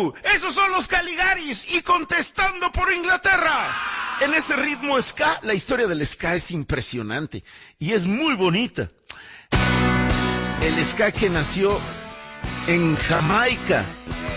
¡Wow! Esos son los Caligaris y contestando por Inglaterra. En ese ritmo ska, la historia del ska es impresionante y es muy bonita. El ska que nació en Jamaica